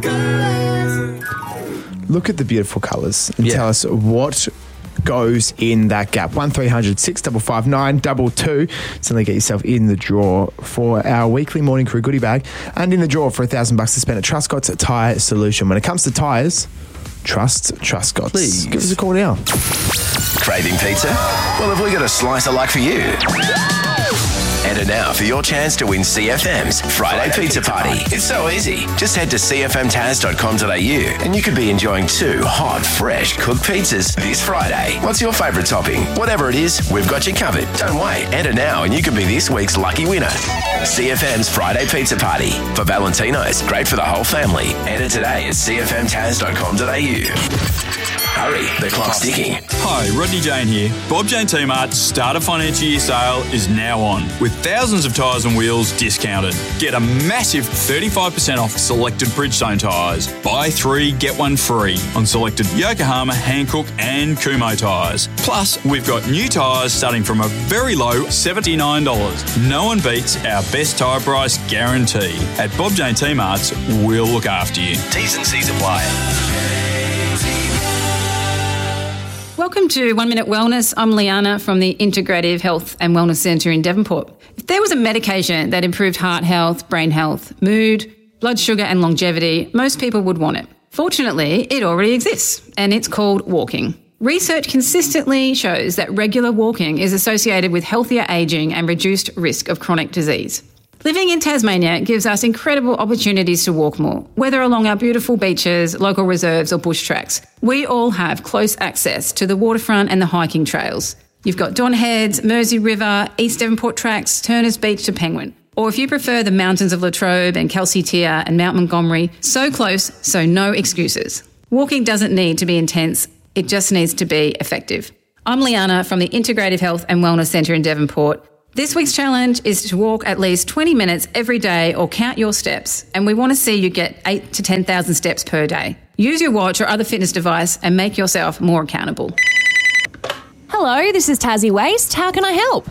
Look at the beautiful colours and tell us what goes in that gap. 1300 655 922. Suddenly get yourself in the draw for our weekly Morning Crew goodie bag and in the draw for $1,000 to spend at Truscott's Tyre Solution. When it comes to tyres, trust Truscott's. Please. Give us a call now. Craving pizza? Well, have we got a slice of luck for you? Enter now for your chance to win CFM's Friday Pizza Party. It's so easy. Just head to cfmtaz.com.au and you could be enjoying 2 hot, fresh cooked pizzas this Friday. What's your favourite topping? Whatever it is, we've got you covered. Don't wait. Enter now and you could be this week's lucky winner. CFM's Friday Pizza Party. For Valentino's, great for the whole family. Enter today at cfmtaz.com.au. Hurry, the clock's ticking. Hi, Rodney Jane here. Bob Jane T-Mart's start of financial year sale is now on, with thousands of tyres and wheels discounted. Get a massive 35% off selected Bridgestone tyres. Buy 3, get 1 free on selected Yokohama, Hankook and Kumho tyres. Plus, we've got new tyres starting from a very low $79. No one beats our best tyre price guarantee. At Bob Jane T-Mart's, we'll look after you. T's and C's apply. Welcome to 1 Minute Wellness. I'm Liana from the Integrative Health and Wellness Centre in Devonport. If there was a medication that improved heart health, brain health, mood, blood sugar and longevity, most people would want it. Fortunately, it already exists and it's called walking. Research consistently shows that regular walking is associated with healthier ageing and reduced risk of chronic disease. Living in Tasmania gives us incredible opportunities to walk more, whether along our beautiful beaches, local reserves or bush tracks. We all have close access to the waterfront and the hiking trails. You've got Don Heads, Mersey River, East Devonport Tracks, Turners Beach to Penguin. Or if you prefer the mountains of Latrobe and Kelsey Tier and Mount Montgomery, so close, so no excuses. Walking doesn't need to be intense, it just needs to be effective. I'm Liana from the Integrative Health and Wellness Centre in Devonport. This week's challenge is to walk at least 20 minutes every day or count your steps, and we want to see you get 8 to 10,000 steps per day. Use your watch or other fitness device and make yourself more accountable. Hello, this is Tassie Waste. How can I help?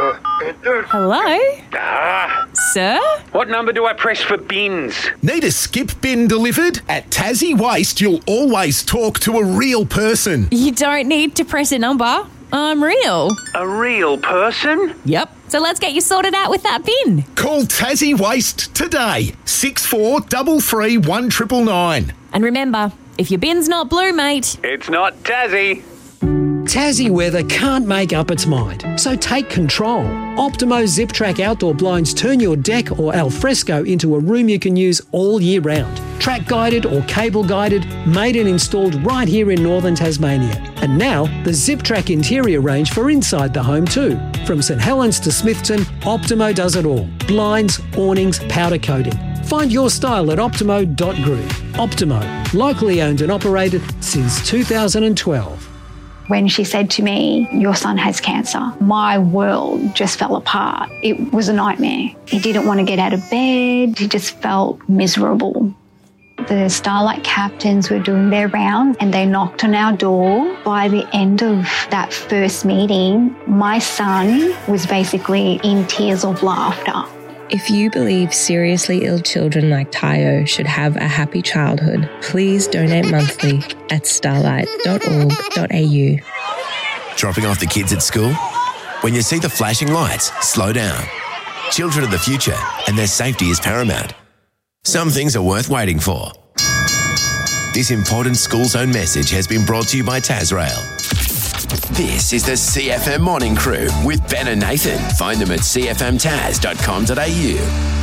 Hello? Sir? What number do I press for bins? Need a skip bin delivered? At Tassie Waste, you'll always talk to a real person. You don't need to press a number. I'm real. A real person? Yep. So let's get you sorted out with that bin. Call Tassie Waste today. 6433 1999. And remember, if your bin's not blue, mate, It's not Tassie. Tassie weather can't make up its mind, so take control. Optimo Zip Track outdoor blinds turn your deck or alfresco into a room you can use all year round. Track guided or cable guided, made and installed right here in northern Tasmania. And now, the Zip Track interior range for inside the home too. From St Helens to Smithton, Optimo does it all. Blinds, awnings, powder coating. Find your style at optimo.group. Optimo, locally owned and operated since 2012. When she said to me, your son has cancer, my world just fell apart. It was a nightmare. He didn't want to get out of bed. He just felt miserable. The Starlight captains were doing their rounds and they knocked on our door. By the end of that first meeting, my son was basically in tears of laughter. If you believe seriously ill children like Tayo should have a happy childhood, please donate monthly at starlight.org.au. Dropping off the kids at school? When you see the flashing lights, slow down. Children are the future and their safety is paramount. Some things are worth waiting for. This important school zone message has been brought to you by Tasrail. This is the CFM Morning Crew with Ben and Nathan. Find them at cfmtaz.com.au.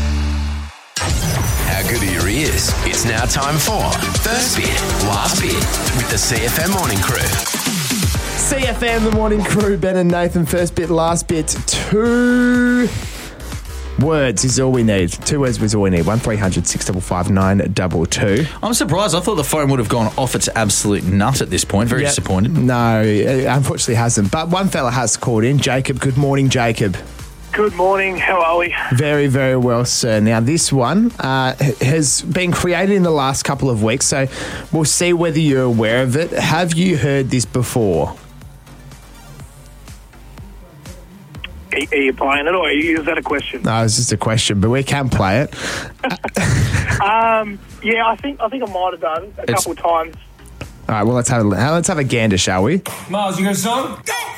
How good are your ears? It's now time for First Bit, Last Bit with the CFM Morning Crew. CFM, the Morning Crew, Ben and Nathan, first bit, last bit. 2 words is all we need. 2 words is all we need. 1300 655 922. I'm surprised. I thought the phone would have gone off its absolute nut at this point. Very disappointed. No, it unfortunately hasn't. But one fella has called in. Jacob, good morning, Jacob. Good morning. How are we? Very, very well, sir. Now, this one has been created in the last couple of weeks, so we'll see whether you're aware of it. Have you heard this before? Are you playing it, or is that a question? No, it's just a question, but we can play it. Yeah, I think I might have done a couple of times. All right, well, let's have a gander, shall we? Miles, you got a song? Go!